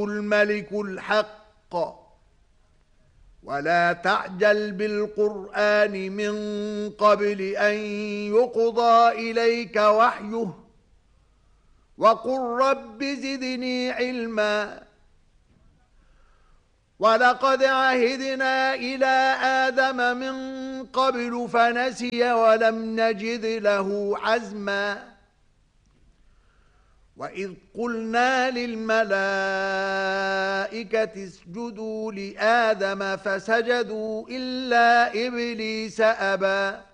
الله الملك الحق ولا تعجل بالقرآن من قبل أن يقضى إليك وحيه وقل رب زدني علما ولقد عهدنا إلى آدم من قبل فنسي ولم نجد له عزما وإذ قلنا للملائكة اسجدوا لآدم فسجدوا إلا إبليس أبى